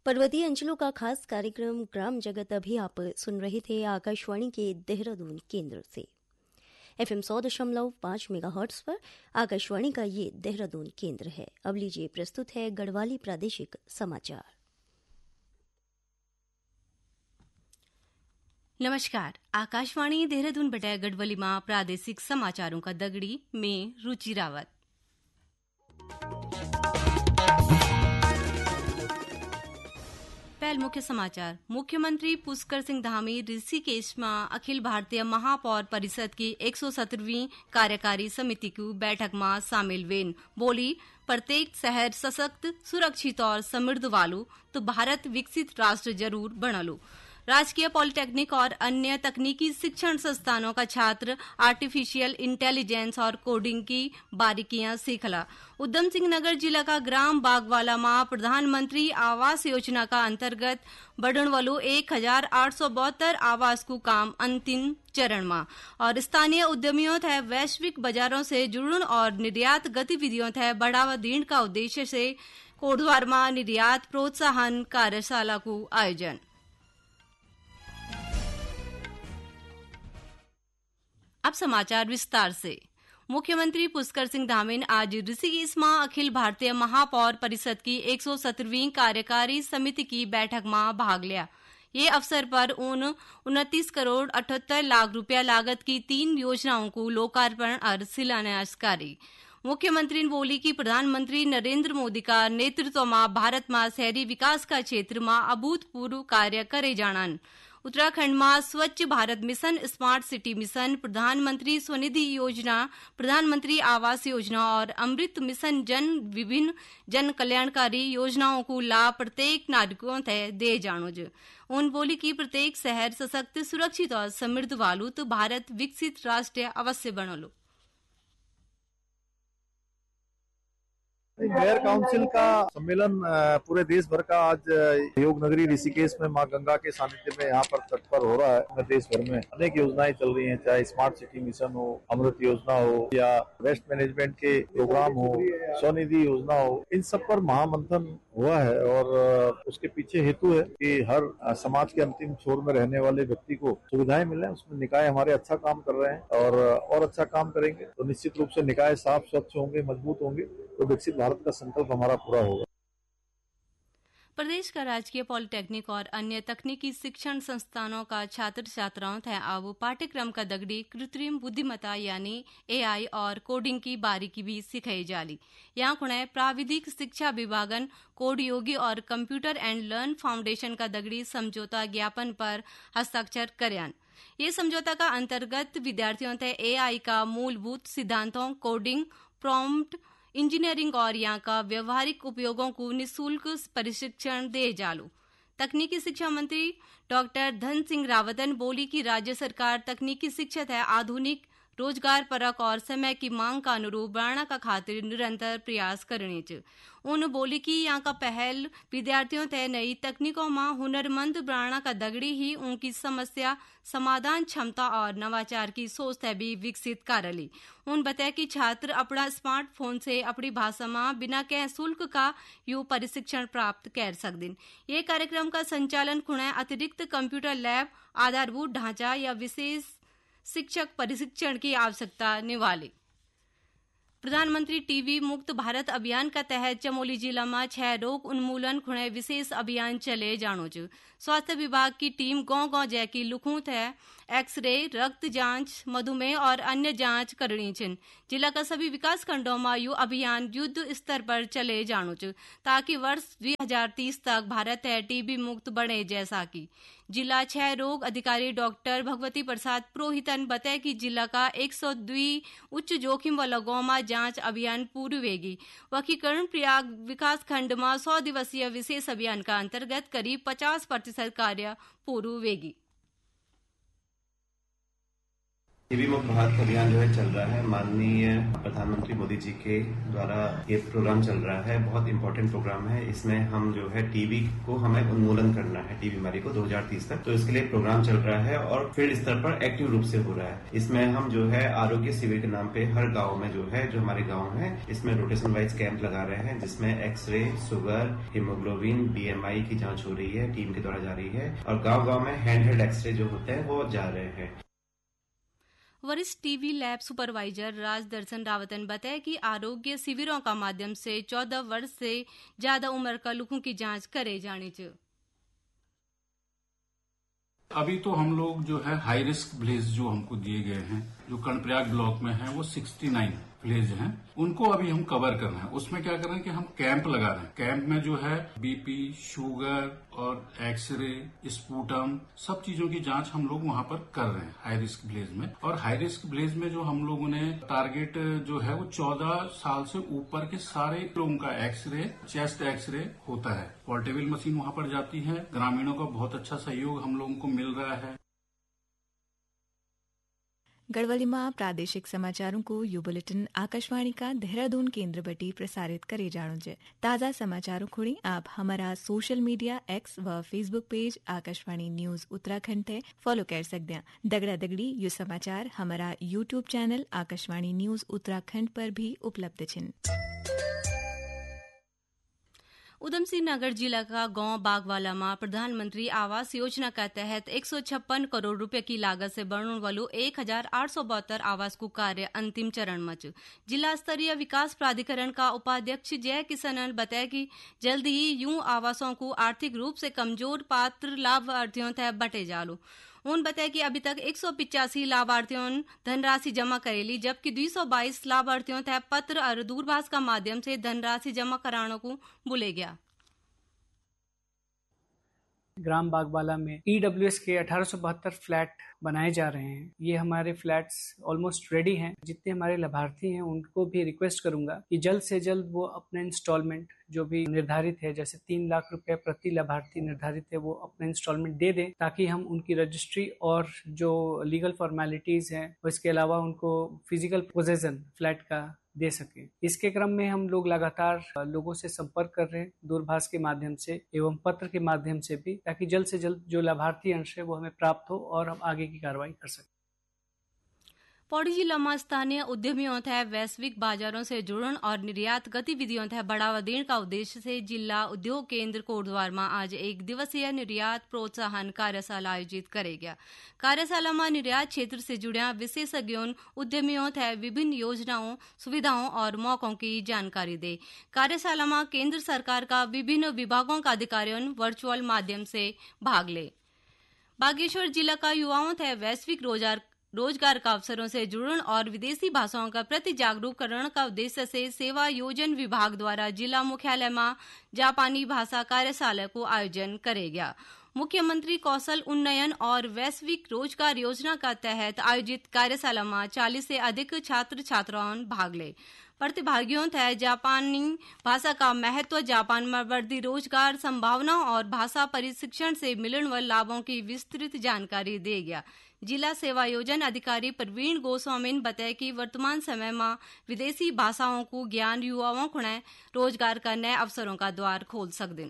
पर्वतीय अंचलों का खास कार्यक्रम ग्राम जगत अभी आप सुन रहे थे आकाशवाणी के देहरादून केंद्र से। FM 100.5 मेगाहर्ट्ज पर आकाशवाणी का ये देहरादून केंद्र है। अब लीजिए प्रस्तुत है गढ़वाली प्रादेशिक समाचार। नमस्कार, आकाशवाणी देहरादून बटा गढ़वाली मां प्रादेशिक समाचारों का दगड़ी में रुचि रावत। पहल मुख्य समाचार। मुख्यमंत्री पुष्कर सिंह धामी ऋषिकेश में अखिल भारतीय महापौर परिषद की 117वीं कार्यकारी समिति की बैठक में शामिल वेन बोली, प्रत्येक शहर सशक्त, सुरक्षित और समृद्ध वालू तो भारत विकसित राष्ट्र जरूर बनलो। राजकीय पॉलिटेक्निक और अन्य तकनीकी शिक्षण संस्थानों का छात्र आर्टिफिशियल इंटेलिजेंस और कोडिंग की बारीकियां सीखला। उधम सिंह नगर जिला का ग्राम बागवाला में प्रधानमंत्री आवास योजना का अंतर्गत बढ़न वालों 1872 आवास को काम अंतिम चरण में और स्थानीय उद्यमियों थे वैश्विक बाजारों से जुड़न और निर्यात गतिविधियों थे बढ़ावा देने का उद्देश्य से कोटद्वार में निर्यात प्रोत्साहन कार्यशाला को आयोजन। अब समाचार विस्तार से। मुख्यमंत्री पुष्कर सिंह धामी आज ऋषिकेश में अखिल भारतीय महापौर परिषद की 117वीं कार्यकारी समिति की बैठक में भाग लिया। ये अवसर पर 29 करोड़ 78 लाख रुपया लागत की 3 योजनाओं को लोकार्पण और शिलान्यास करी। मुख्यमंत्री ने बोली कि प्रधानमंत्री नरेंद्र मोदी का नेतृत्व में भारत में शहरी विकास का क्षेत्र में अभूतपूर्व कार्य करे जाना। उत्तराखंड में स्वच्छ Bharat mission, smart city mission, प्रधानमंत्री स्वनिधि योजना, प्रधानमंत्री आवास योजना और अमृत मिशन जन विभिन्न जन कल्याणकारी योजनाओं को लाभ प्रत्येक नागरिकों तय दे जानो। उन बोली कि प्रत्येक शहर सशक्त, सुरक्षित और समृद्ध वालू तो भारत विकसित राष्ट्र अवश्य बनलो। मेयर काउंसिल का सम्मेलन पूरे देश भर का आज योग नगरी ऋषिकेश में मां गंगा के सानिध्य में यहाँ पर तट पर हो रहा है। देश भर में अनेक योजनाएं चल रही हैं, चाहे स्मार्ट सिटी मिशन हो, अमृत योजना हो या वेस्ट मैनेजमेंट के प्रोग्राम हो, स्वनिधि योजना हो, इन सब पर महामंथन हुआ है और उसके पीछे हेतु है कि हर समाज के अंतिम छोर में रहने वाले व्यक्ति को सुविधाएं मिले। उसमें निकाय हमारे अच्छा काम कर रहे हैं और अच्छा काम करेंगे तो निश्चित रूप से निकाय साफ स्वच्छ होंगे, मजबूत होंगे तो विकसित भारत का संकल्प हमारा पूरा होगा। प्रदेश का राजकीय पॉलिटेक्निक और अन्य तकनीकी शिक्षण संस्थानों का छात्र छात्राओं थे अब पाठ्यक्रम का दगड़ी कृत्रिम बुद्धिमत्ता यानी AI और कोडिंग की बारीकी भी सिखाई जाली। यहाँ खुणे प्राविधिक शिक्षा विभागन कोड योगी और कंप्यूटर एंड लर्न फाउंडेशन का दगड़ी समझौता ज्ञापन पर हस्ताक्षर करयान। ये समझौता का अंतर्गत विद्यार्थियों थे AI का मूलभूत सिद्धांतों, कोडिंग, प्रॉम्प्ट इंजीनियरिंग और यहाँ का व्यवहारिक उपयोगों को निःशुल्क प्रशिक्षण दे जालो। तकनीकी शिक्षा मंत्री डॉक्टर धन सिंह रावतन बोली कि राज्य सरकार तकनीकी शिक्षा है आधुनिक, रोजगार परक और समय की मांग का अनुरूप बनाने का खातिर निरंतर प्रयास करने च। उन बोली कि यहाँ का पहल विद्यार्थियों तय नई तकनीकों में हुनरमंद बनाने का दगड़ी ही उनकी समस्या समाधान क्षमता और नवाचार की सोच है भी विकसित कर ली। उन बताया कि छात्र अपना स्मार्टफोन से अपनी भाषा में बिना कै शुल्क का यू प्रशिक्षण प्राप्त कर सकते। ये कार्यक्रम का संचालन खुणा अतिरिक्त कंप्यूटर लैब, आधारभूत ढांचा या विशेष शिक्षक प्रशिक्षण की आवश्यकता निवाली। प्रधानमंत्री टीबी मुक्त भारत अभियान का तहत चमोली जिला में 6 रोग उन्मूलन खुणे विशेष अभियान चले जानो। स्वास्थ्य विभाग की टीम गांव-गांव जैकी लुखूत है एक्सरे, रक्त जांच, मधुमेह और अन्य जांच करनी छिन। जिला का सभी विकास खंडों में यू अभियान युद्ध स्तर पर चले जानो ताकि वर्ष 2030 तक भारत है टीबी मुक्त बने। जैसा कि जिला 6 रोग अधिकारी डॉक्टर भगवती प्रसाद पुरोहितन बताए कि जिला का 102 उच्च जोखिम वाला गांव में जांच अभियान पूरी होगी। वकीकरण प्रयाग विकास खंड में 100 दिवसीय विशेष अभियान का अंतर्गत करीब 50% कार्य पूरी होगी। टीबी मुक्त भारत अभियान जो है चल रहा है। माननीय प्रधानमंत्री मोदी जी के द्वारा ये प्रोग्राम चल रहा है। बहुत इंपॉर्टेंट प्रोग्राम है। इसमें हम जो है टीबी को हमें उन्मूलन करना है, टीबी बीमारी को 2030 तक। तो इसके लिए प्रोग्राम चल रहा है और फील्ड स्तर पर एक्टिव रूप से हो रहा है। इसमें हम जो है आरोग्य शिविर के नाम पे हर गाँव में जो हमारे गाँव है, इसमें रोटेशन वाइज कैंप लगा रहे हैं, जिसमें एक्सरे, शुगर, हीमोग्लोबिन, BMI की जाँच हो रही है, टीम के द्वारा जा रही है। और गाँव में हैंड एक्सरे जो होते हैं वो जा रहे हैं। वरिष्ठ TB lab supervisor Rajdarshan Rawat ने बताया कि आरोग्य शिविरों का माध्यम से 14 वर्ष से ज्यादा उम्र का लोगों की जांच करे जानी चाहिए। अभी तो हम लोग जो है हाई रिस्क विलेज जो हमको दिए गए हैं, जो कर्णप्रयाग ब्लॉक में है, वो 69 विलेज हैं, उनको अभी हम कवर कर रहे हैं। उसमें क्या कर रहे हैं कि हम कैंप लगा रहे हैं। कैंप में जो है बीपी, शुगर और एक्सरे, स्पूटम, सब चीजों की जांच हम लोग वहां पर कर रहे हैं हाई रिस्क विलेज में। और हाई रिस्क विलेज में जो हम लोगों ने टारगेट जो है वो 14 साल से ऊपर के सारे लोगों का एक्सरे, चेस्ट एक्सरे होता है। पोर्टेबल मशीन वहां पर जाती है। ग्रामीणों का बहुत अच्छा सहयोग हम लोगों को मिल रहा है। गढ़वालीમાં પ્રાદેશિક સમાચારોं को यू बुलेटिन आकाशवाणी का देहरादून केंद्र बटी प्रसारित करे जाणो છે। ताज़ा समाचारों खुणी आप हमारा सोशल मीडिया एक्स व Facebook page Akashvani news Uttarakhand थे फॉलो कर सकते हैं। दगड़ा दगड़ी यू समाचार हमारा YouTube channel Akashvani news Uttarakhand पर भी उपलब्ध छिन। उधमसिंह नगर जिला का गांव बागवाला में प्रधानमंत्री आवास योजना का तहत 156 करोड़ रुपए की लागत से बनने वालों 1872 आवास को कार्य अंतिम चरण में। जिला स्तरीय विकास प्राधिकरण का उपाध्यक्ष जय किशनन बताया कि जल्द ही यूं आवासों को आर्थिक रूप से कमजोर पात्र लाभार्थियों तक बटे जालो। उन्होंने बताया कि अभी तक 185 लाभार्थियों धनराशि जमा करेली, जबकि 222 लाभार्थियों तक पत्र और दूरभाष का माध्यम से धनराशि जमा कराने को बोले गया। ग्राम बागवाला में EWS के 1872 फ्लैट बनाए जा रहे हैं। ये हमारे फ्लैट्स ऑलमोस्ट रेडी हैं। जितने हमारे लाभार्थी हैं उनको भी रिक्वेस्ट करूंगा कि जल्द से जल्द वो अपने इंस्टॉलमेंट जो भी निर्धारित है, जैसे 3 लाख रुपए प्रति लाभार्थी निर्धारित है, वो अपने इंस्टॉलमेंट दे दें, ताकि हम उनकी रजिस्ट्री और जो लीगल फॉर्मेलिटीज हैं, इसके अलावा उनको फिजिकल पोजेशन फ्लैट का दे सके। इसके क्रम में हम लोग लगातार लोगों से संपर्क कर रहे हैं, दूरभाष के माध्यम से एवं पत्र के माध्यम से भी, ताकि जल्द से जल्द जो लाभार्थी अंश है वो हमें प्राप्त हो और हम आगे की कार्रवाई कर सकें। पौड़ी जिला में स्थानीय उद्यमियों तथा वैश्विक बाजारों से जुड़न और निर्यात गतिविधियों तथा बढ़ावा देने का उद्देश्य से जिला उद्योग केंद्र कोटद्वार में आज 1 दिवसीय निर्यात प्रोत्साहन कार्यशाला आयोजित करे गया। कार्यशाला में निर्यात क्षेत्र से जुड़े विशेषज्ञों, उद्यमियों तथा विभिन्न योजनाओं, सुविधाओं और मौकों की जानकारी दे। कार्यशाला में केंद्र सरकार का विभिन्न विभागों का अधिकारियों वर्चुअल माध्यम से भाग ले। बागेश्वर जिला का युवाओं तथा वैश्विक रोजगार का अवसरों से जुड़न और विदेशी भाषाओं का प्रति जागरूक करने का उद्देश्य से सेवा योजन विभाग द्वारा जिला मुख्यालय में जापानी भाषा कार्यशाला को आयोजन करे गया। मुख्यमंत्री कौशल उन्नयन और वैश्विक रोजगार योजना का तहत आयोजित कार्यशाला में 40 से अधिक छात्र छात्राओं भाग ले। प्रतिभागियों तथा जापानी भाषा का महत्व, जापान में बढ़ती रोजगार संभावनाओं और भाषा प्रशिक्षण से मिलने वाले लाभों की विस्तृत जानकारी दे गया। जिला सेवा योजन अधिकारी प्रवीण गोस्वामी ने बताया कि वर्तमान समय में विदेशी भाषाओं को ज्ञान युवाओं को रोजगार का नए अवसरों का द्वार खोल सकते।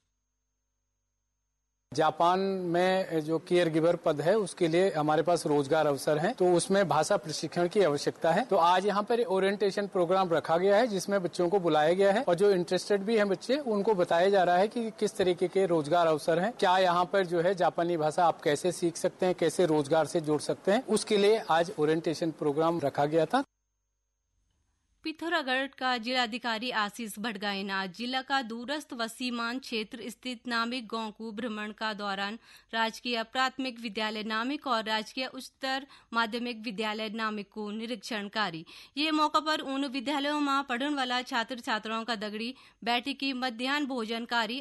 जापान में जो केयर गिवर पद है उसके लिए हमारे पास रोजगार अवसर है, तो उसमें भाषा प्रशिक्षण की आवश्यकता है। तो आज यहाँ पर ओरिएंटेशन प्रोग्राम रखा गया है, जिसमें बच्चों को बुलाया गया है और जो इंटरेस्टेड भी हैं बच्चे, उनको बताया जा रहा है कि किस तरीके के रोजगार अवसर हैं, क्या यहाँ पर जो है जापानी भाषा आप कैसे सीख सकते हैं, कैसे रोजगार से जोड़ सकते हैं। उसके लिए आज ओरिएंटेशन प्रोग्राम रखा गया था। पिथौरागढ़ का जिलाधिकारी आशीष भटगाई ने आज जिला का दूरस्थ व सीमांत क्षेत्र स्थित नामिक गांव को भ्रमण का दौरान राजकीय प्राथमिक विद्यालय नामिक और राजकीय उच्चतर माध्यमिक विद्यालय नामिक को निरीक्षण करी। ये मौका पर उन विद्यालयों में पढ़ने वाला छात्र छात्राओं का दगड़ी बैठी की मध्याह्न भोजन कारी